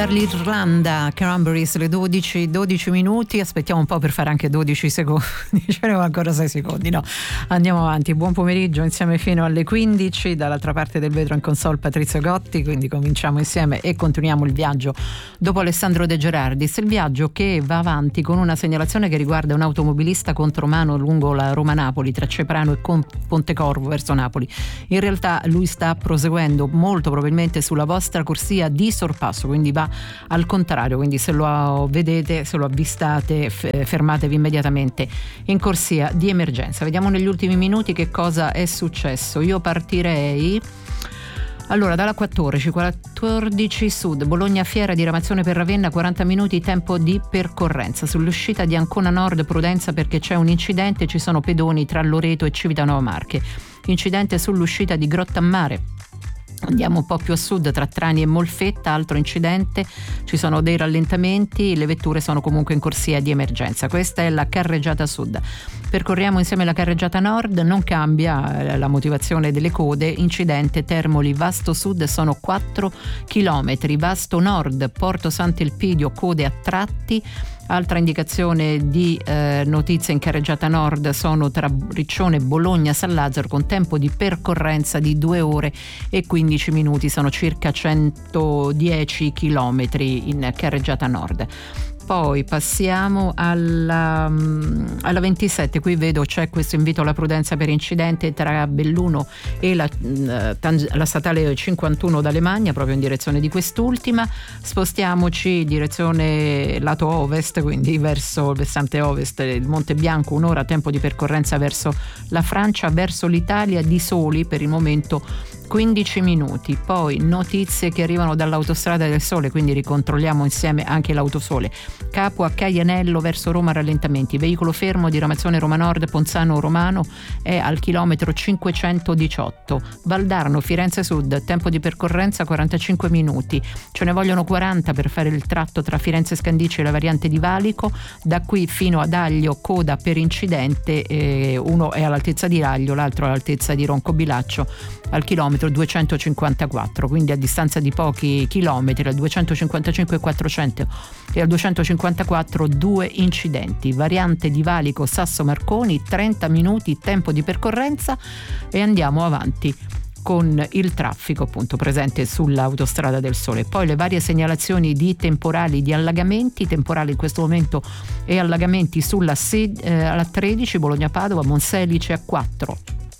Per l'Irlanda, Cranberries, le 12 minuti, aspettiamo un po' per fare anche 12 secondi, ce ne sono ancora 6 secondi, no, andiamo avanti. Buon pomeriggio, insieme fino alle 15, dall'altra parte del vetro in console Patrizio Gotti, quindi cominciamo insieme e continuiamo il viaggio dopo Alessandro De Gerardis, il viaggio che va avanti con una segnalazione che riguarda un automobilista contromano lungo la Roma-Napoli, tra Ceprano e Pontecorvo verso Napoli. In realtà lui sta proseguendo molto probabilmente sulla vostra corsia di sorpasso, quindi va al contrario, quindi se lo vedete, se lo avvistate, fermatevi immediatamente in corsia di emergenza. Vediamo negli ultimi minuti che cosa è successo. Io partirei allora dalla 14 Sud, Bologna Fiera, diramazione per Ravenna, 40 minuti tempo di percorrenza. Sull'uscita di Ancona Nord prudenza perché c'è un incidente, ci sono pedoni tra Loreto e Civitanova Marche. Incidente sull'uscita di Grottammare. Andiamo un po' più a sud tra Trani e Molfetta, altro incidente, ci sono dei rallentamenti, le vetture sono comunque in corsia di emergenza. Questa è la carreggiata sud. Percorriamo insieme la carreggiata nord, non cambia la motivazione delle code, incidente Termoli Vasto Sud, sono 4 chilometri, Vasto Nord, Porto Sant'Elpidio, code a tratti. Altra indicazione di notizie in carreggiata nord sono tra Riccione e Bologna San Lazzaro con tempo di percorrenza di 2 ore e 15 minuti, sono circa 110 chilometri in carreggiata nord. Poi passiamo alla 27, qui vedo c'è questo invito alla prudenza per incidente tra Belluno e la statale 51 d'Alemagna, proprio in direzione di quest'ultima. Spostiamoci direzione lato ovest, quindi verso il versante ovest, il Monte Bianco, un'ora tempo di percorrenza verso la Francia, verso l'Italia di soli per il momento 15 minuti. Poi notizie che arrivano dall'autostrada del Sole, quindi ricontrolliamo insieme anche l'autosole. Capua a Caianello verso Roma, rallentamenti, veicolo fermo, diramazione Roma Nord, Ponzano Romano è al chilometro 518. Valdarno, Firenze Sud, tempo di percorrenza 45 minuti, ce ne vogliono 40 per fare il tratto tra Firenze Scandicci e la variante di Valico, da qui fino ad Aglio coda per incidente, uno è all'altezza di Raglio, l'altro all'altezza di Roncobilaccio al chilometro 254, quindi a distanza di pochi chilometri, al 255 e 400 e al 254 2 incidenti. Variante di Valico Sasso Marconi, 30 minuti tempo di percorrenza, e andiamo avanti con il traffico appunto presente sull'autostrada del Sole. Poi le varie segnalazioni di temporali, di allagamenti, temporali in questo momento e allagamenti sulla alla 13 Bologna Padova, Monselice a 4.